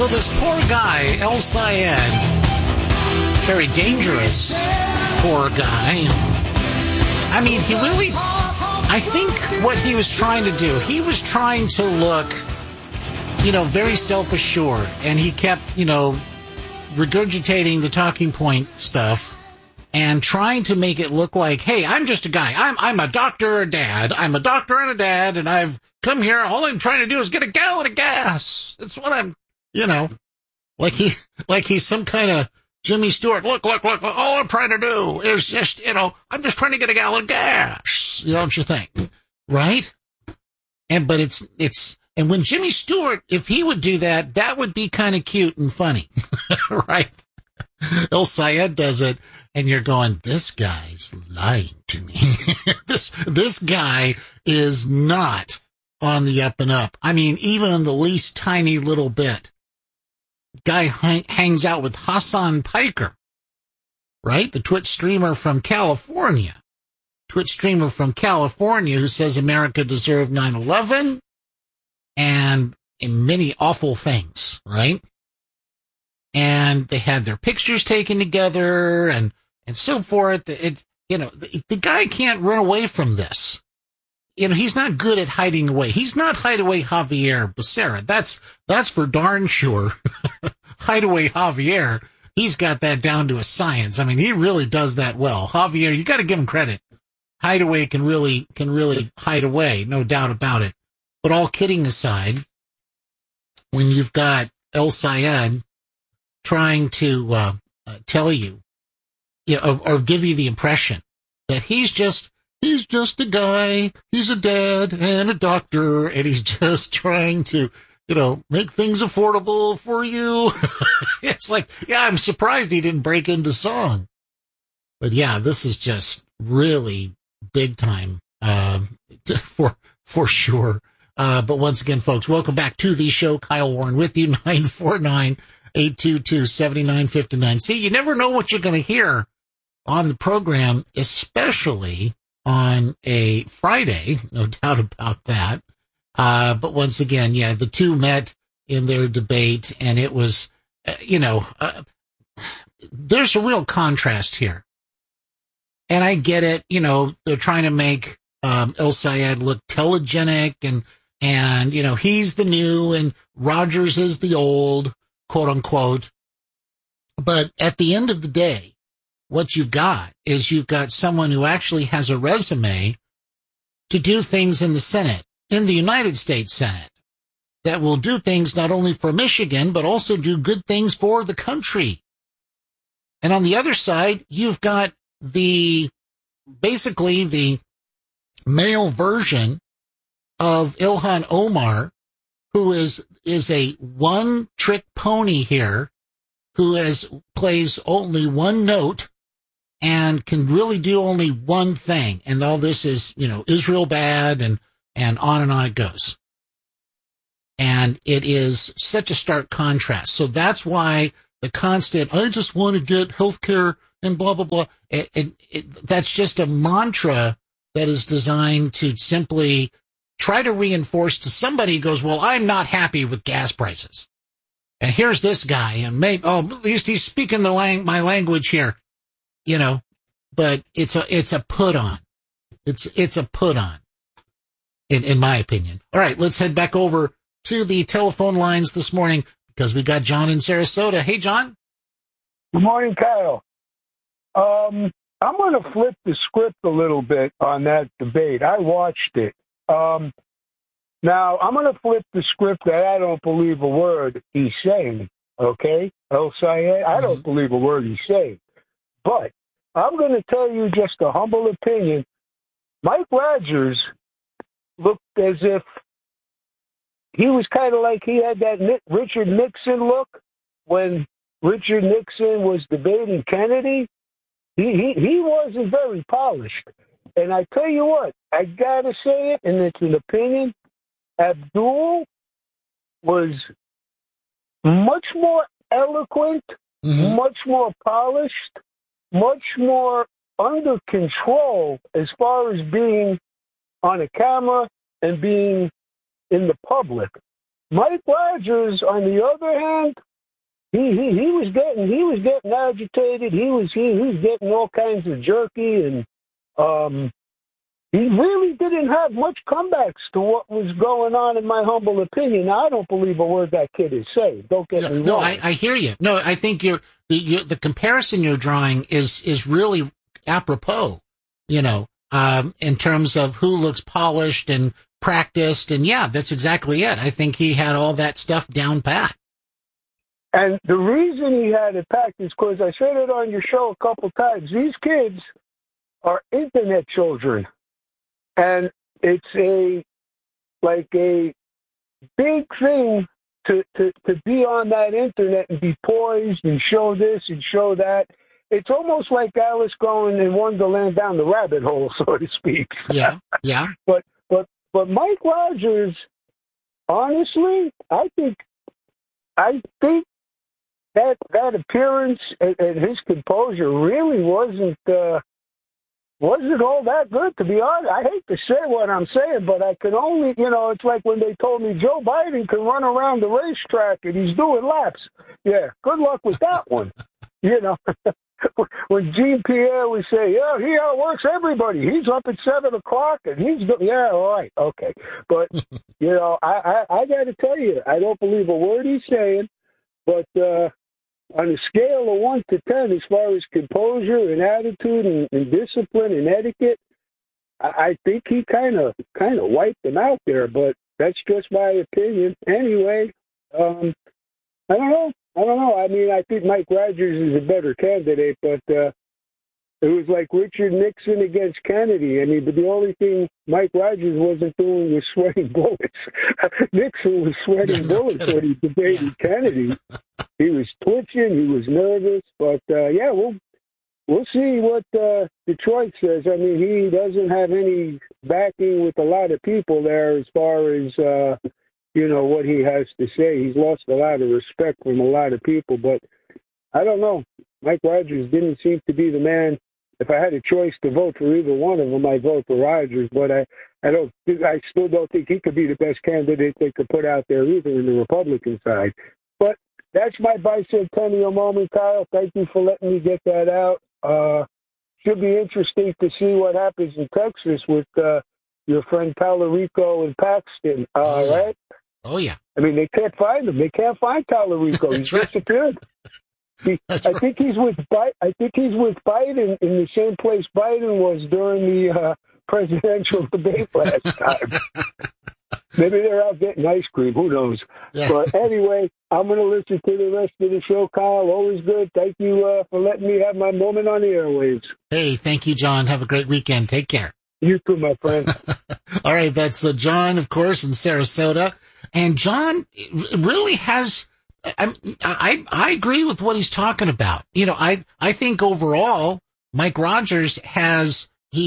So this poor guy, El Sayed, very dangerous, poor guy. I mean, he really, I think what he was trying to do, he was trying to look, very self-assured. And he kept, regurgitating the talking point stuff and trying to make it look like, hey, I'm just a guy. I'm a doctor, a dad. I'm a doctor and a dad, and I've come here. All I'm trying to do is get a gallon of gas. That's what I'm, like he's some kind of Jimmy Stewart. Look. All I'm trying to do is just, I'm just trying to get a gallon of gas. Don't you think? Right? But and when Jimmy Stewart, if he would do that, that would be kind of cute and funny. Right? El Sayed does it, and you're going, this guy's lying to me. This guy is not on the up and up. I mean, even in the least tiny little bit. Guy hangs out with Hassan Piker, right? The Twitch streamer from California. Who says America deserved 9/11 and many awful things, right? And they had their pictures taken together and so forth. The guy can't run away from this. He's not good at hiding away. He's not Hideaway Javier Becerra. That's for darn sure. Hideaway Javier, he's got that down to a science. I mean, he really does that well. Javier, you got to give him credit. Hideaway can really hide away, no doubt about it. But all kidding aside, when you've got El Sayed trying to tell you, or give you the impression that he's just a guy, he's a dad and a doctor, and he's just trying to, make things affordable for you. It's like, yeah, I'm surprised he didn't break into song. But yeah, this is just really big time, for sure. But once again, folks, welcome back to the show. Kyle Warren with you, 949-822-7959. See, you never know what you're going to hear on the program, especially on a Friday, no doubt about that. But once again, yeah, the two met in their debate, and it was, there's a real contrast here. And I get it, they're trying to make El Sayed look telegenic and he's the new and Rogers is the old, quote unquote. But at the end of the day, what you've got someone who actually has a resume to do things in the Senate, in the United States Senate, that will do things not only for Michigan, but also do good things for the country. And on the other side, you've got basically the male version of Ilhan Omar, who is a one-trick pony here, who plays only one note and can really do only one thing. And all this is, Israel bad and on it goes. And it is such a stark contrast. So that's why the constant, I just want to get health care and blah, blah, blah. That's just a mantra that is designed to simply try to reinforce to somebody who goes, well, I'm not happy with gas prices. And here's this guy, and at least he's speaking my language here, but it's a put on. It's a put on, in my opinion. All right, let's head back over to the telephone lines this morning because we got John in Sarasota. Hey, John. Good morning, Kyle. I'm going to flip the script a little bit on that debate. I watched it. Now, I'm going to flip the script that I don't believe a word he's saying, okay? El Sayed, I don't believe a word he's saying. But I'm going to tell you just a humble opinion. Mike Rogers looked as if he was kind of like he had that Richard Nixon look when Richard Nixon was debating Kennedy. He wasn't very polished. And I tell you what, I got to say it, and it's an opinion, Abdul was much more eloquent, much more polished, much more under control as far as being on a camera and being in the public Mike Rogers, on the other hand, he was getting agitated. He was getting all kinds of jerky, and he really didn't have much comebacks to what was going on, in my humble opinion. Now, I don't believe a word that kid is saying. Don't get me wrong. No, I hear you. No, I think the comparison you're drawing is really apropos, in terms of who looks polished and practiced. And yeah, that's exactly it. I think he had all that stuff down pat. And the reason he had it packed is because I said it on your show a couple times. These kids are internet children. And it's a big thing to be on that internet and be poised and show this and show that. It's almost like Alice going in Wonderland down the rabbit hole, so to speak. Yeah, yeah. But Mike Rogers, honestly, I think that appearance and his composure really wasn't all that good, to be honest. I hate to say what I'm saying, but I can only, it's like when they told me Joe Biden can run around the racetrack and he's doing laps. Yeah, good luck with that one. When Jean Pierre would say, yeah, he outworks everybody. He's up at 7 o'clock and yeah, all right, okay. But, I got to tell you, I don't believe a word he's saying, but on a scale of 1 to 10, as far as composure and attitude and discipline and etiquette, I think he kind of wiped them out there. But that's just my opinion. Anyway, I don't know. I mean, I think Mike Rogers is a better candidate, but it was like Richard Nixon against Kennedy. I mean, but the only thing Mike Rogers wasn't doing was sweating bullets. Nixon was sweating bullets when he debated Kennedy. He was twitching. He was nervous. But, yeah, we'll see what Detroit says. I mean, he doesn't have any backing with a lot of people there as far as, what he has to say. He's lost a lot of respect from a lot of people. But I don't know. Mike Rogers didn't seem to be the man. If I had a choice to vote for either one of them, I'd vote for Rogers. But I still don't think he could be the best candidate they could put out there either in the Republican side. But that's my bicentennial moment, Kyle. Thank you for letting me get that out. Should be interesting to see what happens in Texas with your friend Tallarico and Paxton. Right? Oh, yeah. I mean, they can't find him. They can't find Tallarico. He's disappeared. I think he's with Biden in the same place Biden was during the presidential debate last time. Maybe they're out getting ice cream. Who knows? Yeah. But anyway, I'm going to listen to the rest of the show, Kyle. Always good. Thank you for letting me have my moment on the airwaves. Hey, thank you, John. Have a great weekend. Take care. You too, my friend. All right. That's John, of course, in Sarasota. And John really has... I agree with what he's talking about. I think overall, Mike Rogers has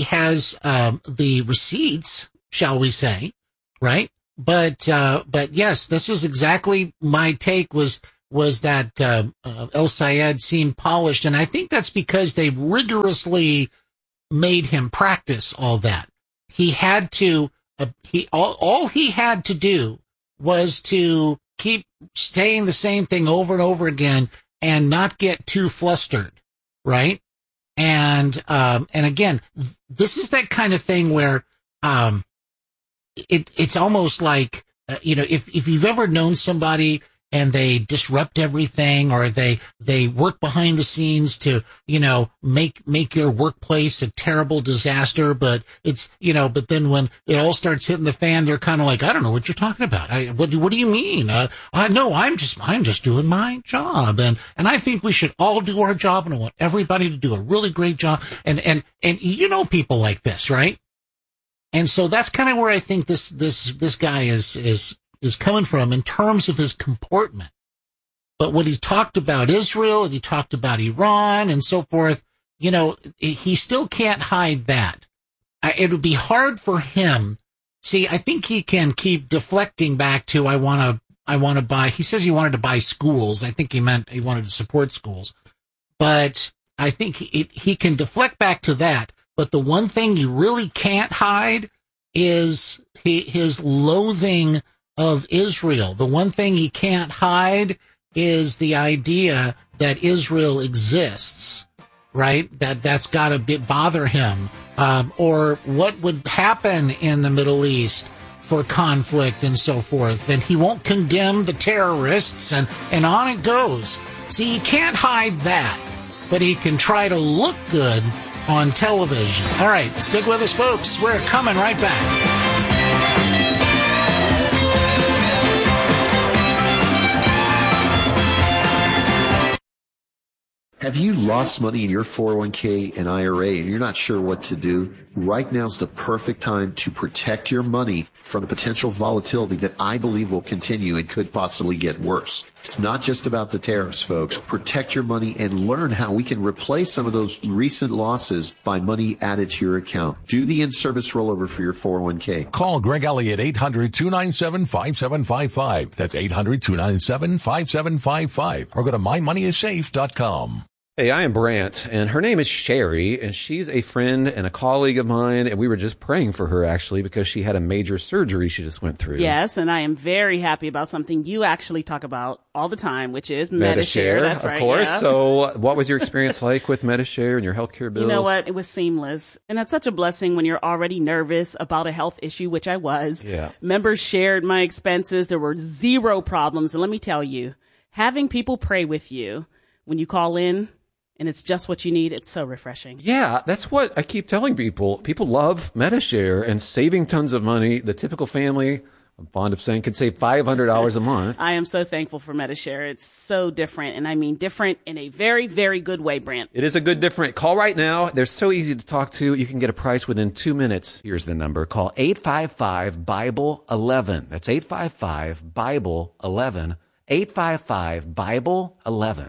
the receipts, shall we say, right? But yes, this is exactly my take was that, El Sayed seemed polished. And I think that's because they rigorously made him practice all that. He had to, all he had to do was to keep saying the same thing over and over again and not get too flustered, right? And again, this is that kind of thing where, it's almost like, if you've ever known somebody and they disrupt everything or they work behind the scenes to, make your workplace a terrible disaster, but it's, but then when it all starts hitting the fan, they're kind of like, I don't know what you're talking about. What do you mean? No, I'm just doing my job. And I think we should all do our job, and I want everybody to do a really great job. And people like this, right? And so that's kind of where I think this guy is coming from in terms of his comportment. But when he talked about Israel and he talked about Iran and so forth, he still can't hide that. It would be hard for him. See, I think he can keep deflecting back to, I want to buy, he says he wanted to buy schools. I think he meant he wanted to support schools. But I think he can deflect back to that. But the one thing you really can't hide is his loathing of Israel. The one thing he can't hide is the idea that Israel exists, right? That's got to bother him. Or what would happen in the Middle East for conflict and so forth. Then he won't condemn the terrorists, and on it goes. See, he can't hide that, but he can try to look good on television. All right, stick with us, folks. We're coming right back. Have you lost money in your 401k and IRA and you're not sure what to do? Right now is the perfect time to protect your money from the potential volatility that I believe will continue and could possibly get worse. It's not just about the tariffs, folks. Protect your money and learn how we can replace some of those recent losses by money added to your account. Do the in-service rollover for your 401k. Call Greg Elliott 800-297-5755. That's 800-297-5755. Or go to mymoneyissafe.com. Hey, I am Brant, and her name is Sherry, and she's a friend and a colleague of mine, and we were just praying for her, actually, because she had a major surgery she just went through. Yes, and I am very happy about something you actually talk about all the time, which is Medi-Share. That's right, of course. Yeah. So what was your experience like with Medi-Share and your healthcare bills? You know what? It was seamless, and that's such a blessing when you're already nervous about a health issue, which I was. Yeah. Members shared my expenses. There were zero problems, and let me tell you, having people pray with you when you call in, and it's just what you need. It's so refreshing. Yeah, that's what I keep telling people. People love Medi-Share and saving tons of money. The typical family, I'm fond of saying, could save $500 a month. I am so thankful for Medi-Share. It's so different, and I mean different in a very, very good way, Brant. It is a good different. Call right now. They're so easy to talk to. You can get a price within 2 minutes. Here's the number. Call 855-BIBLE-11. That's 855-BIBLE-11. 855-BIBLE-11.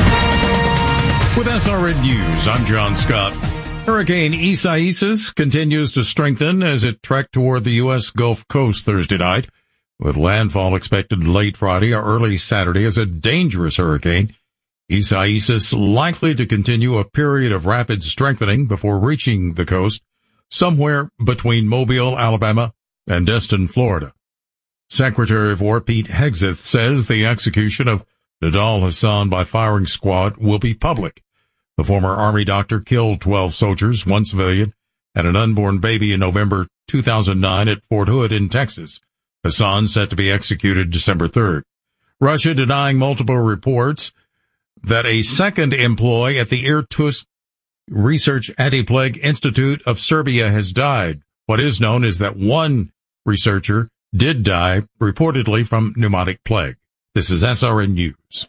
With SRN News, I'm John Scott. Hurricane Isaias continues to strengthen as it trekked toward the U.S. Gulf Coast Thursday night, with landfall expected late Friday or early Saturday as a dangerous hurricane. Isaias likely to continue a period of rapid strengthening before reaching the coast, somewhere between Mobile, Alabama, and Destin, Florida. Secretary of War Pete Hegseth says the execution of Nidal Hasan by firing squad will be public. The former Army doctor killed 12 soldiers, one civilian, and an unborn baby in November 2009 at Fort Hood in Texas. Hasan set to be executed December 3rd. Russia denying multiple reports that a second employee at the Irkutsk Research Anti-Plague Institute of Serbia has died. What is known is that one researcher did die, reportedly from pneumonia plague. This is SRN News.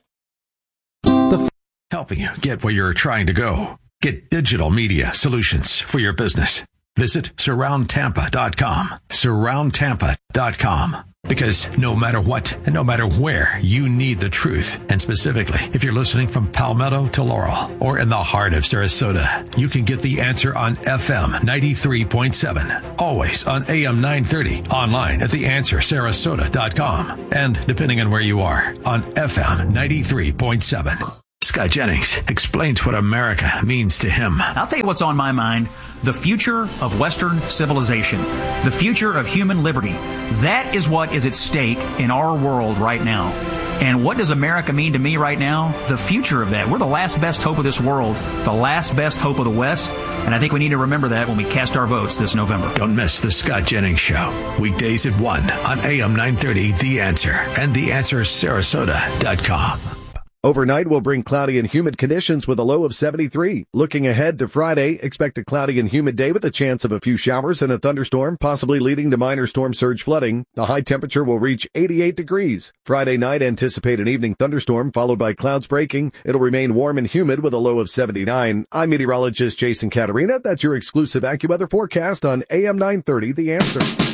Helping you get where you're trying to go. Get digital media solutions for your business. Visit surroundtampa.com. Surroundtampa.com. Because no matter what and no matter where, you need the truth. And specifically, if you're listening from Palmetto to Laurel or in the heart of Sarasota, you can get the answer on FM 93.7. Always on AM 930. Online at theanswersarasota.com. And depending on where you are, on FM 93.7. Scott Jennings explains what America means to him. I'll tell you what's on my mind. The future of Western civilization. The future of human liberty. That is what is at stake in our world right now. And what does America mean to me right now? The future of that. We're the last best hope of this world. The last best hope of the West. And I think we need to remember that when we cast our votes this November. Don't miss the Scott Jennings Show. Weekdays at 1 on AM 930, The Answer, and theanswersarasota.com. Overnight will bring cloudy and humid conditions with a low of 73. Looking ahead to Friday, expect a cloudy and humid day with a chance of a few showers and a thunderstorm, possibly leading to minor storm surge flooding. The high temperature will reach 88 degrees. Friday night, anticipate an evening thunderstorm followed by clouds breaking. It'll remain warm and humid with a low of 79. I'm meteorologist Jason Caterina. That's your exclusive AccuWeather forecast on AM 930, The Answer.